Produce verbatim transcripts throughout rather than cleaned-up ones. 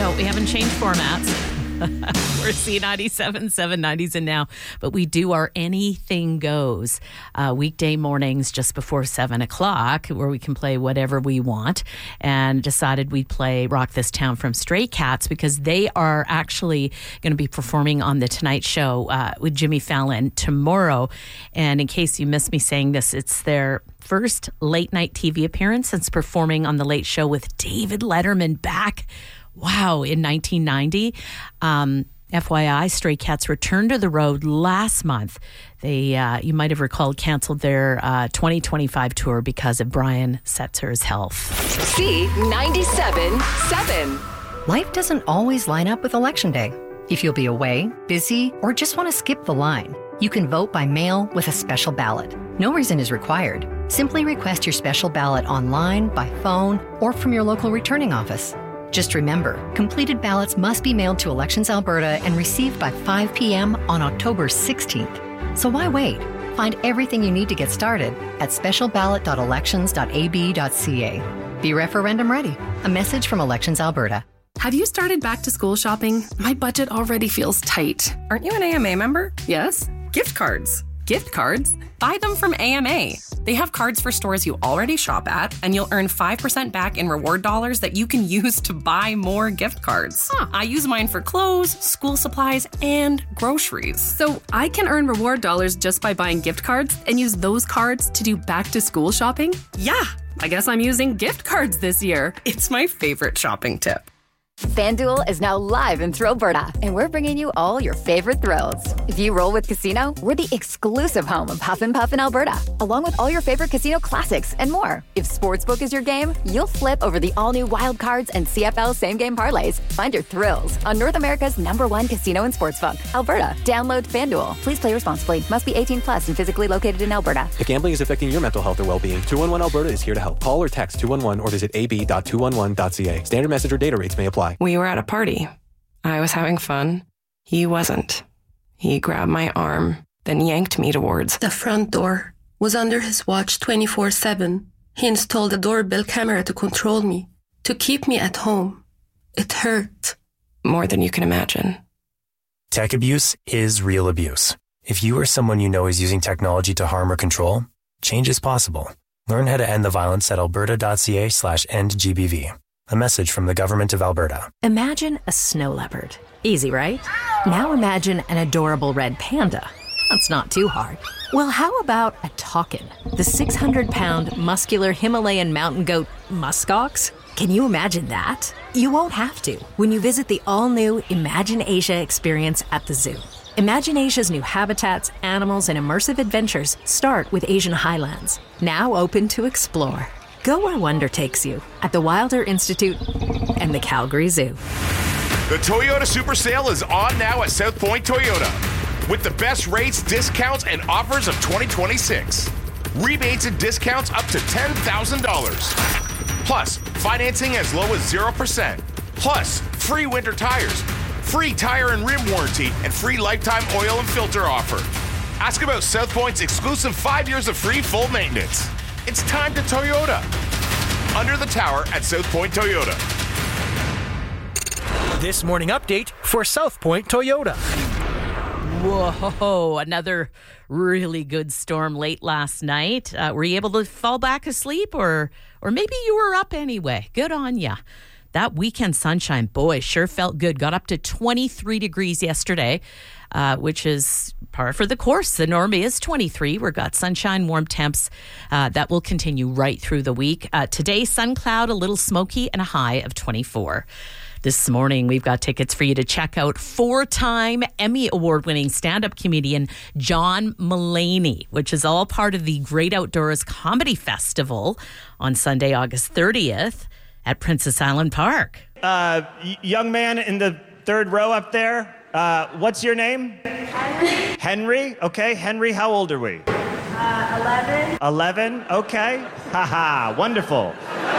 No, we haven't changed formats. We're C ninety-seven point seven nineties and now, but we do our Anything Goes uh, weekday mornings just before seven o'clock, where we can play whatever we want, and decided we'd play Rock This Town from Stray Cats because they are actually going to be performing on The Tonight Show uh, with Jimmy Fallon tomorrow. And in case you missed me saying this, it's their first late night T V appearance since performing on The Late Show with David Letterman back Wow, in nineteen ninety. Um, F Y I, Stray Cats returned to the road last month. They, uh, you might have recalled, canceled their uh, twenty twenty-five tour because of Brian Setzer's health. C ninety-seven point seven. Life doesn't always line up with Election Day. If you'll be away, busy, or just want to skip the line, you can vote by mail with a special ballot. No reason is required. Simply request your special ballot online, by phone, or from your local returning office. Just remember, completed ballots must be mailed to Elections Alberta and received by five p.m. on October sixteenth. So why wait? Find everything you need to get started at special ballot dot elections dot a b dot c a. Be referendum ready. A message from Elections Alberta. Have you started back to school shopping? My budget already feels tight. Aren't you an A M A member? Yes. Gift cards. Gift cards? Buy them from A M A. They have cards for stores you already shop at, and you'll earn five percent back in reward dollars that you can use to buy more gift cards. Huh. I use mine for clothes, school supplies, and groceries. So I can earn reward dollars just by buying gift cards and use those cards to do back-to-school shopping? Yeah, I guess I'm using gift cards this year. It's my favorite shopping tip. FanDuel is now live in Thrillberta, and we're bringing you all your favorite thrills. If you roll with Casino, we're the exclusive home of Huff and Puff in Alberta, along with all your favorite casino classics and more. If Sportsbook is your game, you'll flip over the all-new Wild Cards and C F L same-game parlays. Find your thrills on North America's number one casino and sportsbook, Alberta. Download FanDuel. Please play responsibly. Must be eighteen plus and physically located in Alberta. If gambling is affecting your mental health or well-being, two one one Alberta is here to help. Call or text two one one or visit a b dot two one one dot c a. Standard message or data rates may apply. We were at a party. I was having fun. He wasn't. He grabbed my arm, then yanked me towards the front door. Was under his watch twenty-four seven. He installed a doorbell camera to control me, to keep me at home. It hurt. More than you can imagine. Tech abuse is real abuse. If you or someone you know is using technology to harm or control, change is possible. Learn how to end the violence at alberta.ca slash end GBV. A message from the Government of Alberta. Imagine a snow leopard. Easy, right? Now imagine an adorable red panda. That's not too hard. Well, how about a takin, the six hundred pound muscular Himalayan mountain goat muskox? Can you imagine that? You won't have to when you visit the all-new Imagine Asia experience at the zoo. Imagine Asia's new habitats, animals, and immersive adventures start with Asian Highlands, now open to explore. Go where wonder takes you at the Wilder Institute and the Calgary Zoo. The Toyota Super Sale is on now at South Point Toyota with the best rates, discounts, and offers of twenty twenty-six. Rebates and discounts up to ten thousand dollars. Plus, financing as low as zero percent. Plus, free winter tires, free tire and rim warranty, and free lifetime oil and filter offer. Ask about South Point's exclusive five years of free full maintenance. It's time to Toyota. Under the tower at South Point Toyota. This morning update for South Point Toyota. Whoa, another really good storm late last night. Uh, were you able to fall back asleep, or or maybe you were up anyway? Good on ya. That weekend sunshine, boy, sure felt good. Got up to twenty-three degrees yesterday, uh, which is par for the course. The norm is twenty-three. We've got sunshine, warm temps. Uh, that will continue right through the week. Uh, today, sun cloud, a little smoky, and a high of twenty-four. This morning, we've got tickets for you to check out four-time Emmy Award-winning stand-up comedian John Mulaney, which is all part of the Great Outdoors Comedy Festival on Sunday, August thirtieth at Princess Island Park. Uh, y- young man in the third row up there, uh, what's your name? Henry. Henry? Okay, Henry, how old are we? Uh, eleven. eleven? Okay. Haha, wonderful.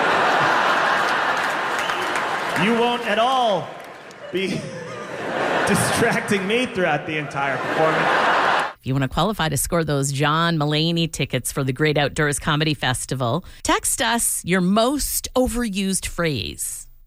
You won't at all be distracting me throughout the entire performance. If you want to qualify to score those John Mulaney tickets for the Great Outdoors Comedy Festival, text us your most overused phrase.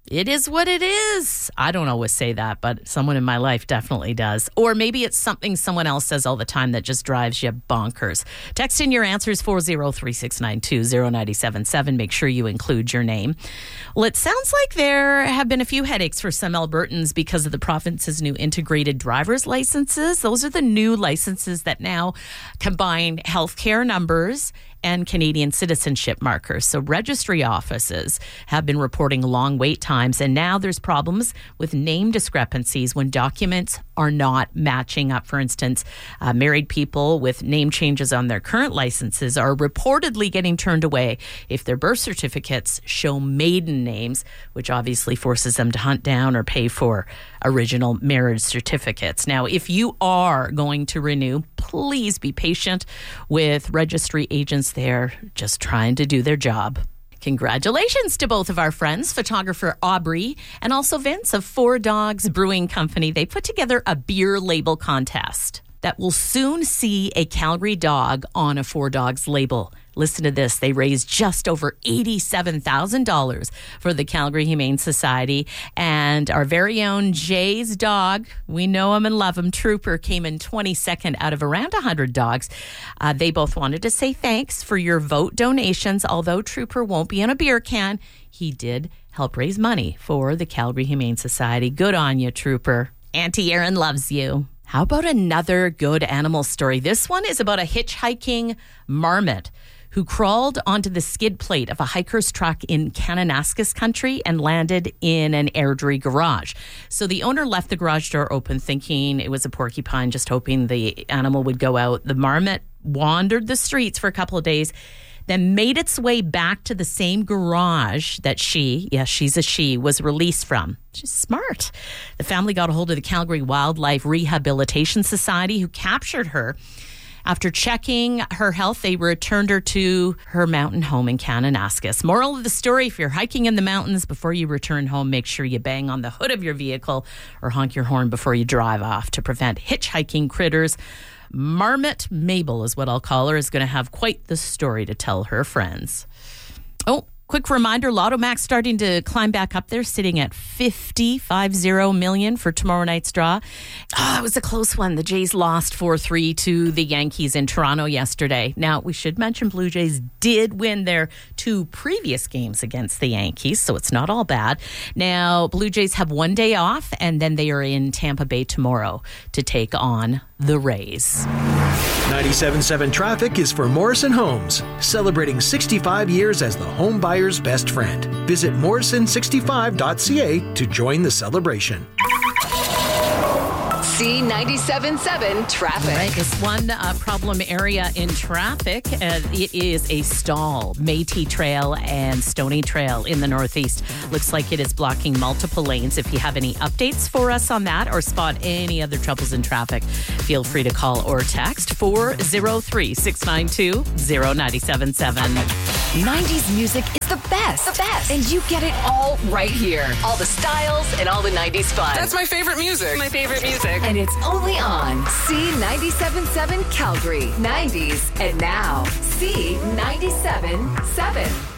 It is what it is. I don't always say that, but someone in my life definitely does. Or maybe it's something someone else says all the time that just drives you bonkers. Text in your answers four zero three six nine two zero nine seven seven. Make sure you include your name. Well, it sounds like there have been a few headaches for some Albertans because of the province's new integrated driver's licenses. Those are the new licenses that now combine healthcare numbers and Canadian citizenship markers. So registry offices have been reporting long wait times, and now there's problems with name discrepancies when documents are not matching up. For instance, uh, married people with name changes on their current licenses are reportedly getting turned away if their birth certificates show maiden names, which obviously forces them to hunt down or pay for original marriage certificates. Now, if you are going to renew, please be patient with registry agents. They're just trying to do their job. Congratulations to both of our friends, photographer Aubrey and also Vince of Four Dogs Brewing Company. They put together a beer label contest that will soon see a Calgary dog on a Four Dogs label. Listen to this. They raised just over eighty-seven thousand dollars for the Calgary Humane Society. And our very own Jay's dog, we know him and love him, Trooper, came in twenty-second out of around one hundred dogs. Uh, they both wanted to say thanks for your vote donations. Although Trooper won't be in a beer can, he did help raise money for the Calgary Humane Society. Good on you, Trooper. Auntie Erin loves you. How about another good animal story? This one is about a hitchhiking marmot who crawled onto the skid plate of a hiker's truck in Kananaskis country and landed in an Airdrie garage. So the owner left the garage door open thinking it was a porcupine, just hoping the animal would go out. The marmot wandered the streets for a couple of days, then made its way back to the same garage that she, yes, she's a she, was released from. She's smart. The family got a hold of the Calgary Wildlife Rehabilitation Society, who captured her. After checking her health, they returned her to her mountain home in Kananaskis. Moral of the story, if you're hiking in the mountains, before you return home, make sure you bang on the hood of your vehicle or honk your horn before you drive off to prevent hitchhiking critters. Marmot Mabel is what I'll call her, is going to have quite the story to tell her friends. Oh, quick reminder, Lotto Max starting to climb back up there, sitting at fifty, five zero million for tomorrow night's draw. Oh, it was a close one. The Jays lost four three to the Yankees in Toronto yesterday. Now, we should mention Blue Jays did win their two previous games against the Yankees, so it's not all bad. Now, Blue Jays have one day off, and then they are in Tampa Bay tomorrow to take on the Rays. ninety-seven point seven traffic is for Morrison Homes, celebrating sixty-five years as the home buyer's best friend. Visit morrison sixty-five dot c a to join the celebration. C ninety-seven point seven traffic. All right, this one uh, problem area in traffic, uh, it is a stall. Métis Trail and Stony Trail in the northeast. Looks like it is blocking multiple lanes. If you have any updates for us on that or spot any other troubles in traffic, feel free to call or text four zero three, six nine two, zero nine seven seven. nineties music is the best. The best. And you get it all right here. All the styles and all the nineties fun. That's my favorite music. My favorite music. And it's only on C ninety-seven point seven Calgary. nineties and now C ninety-seven point seven.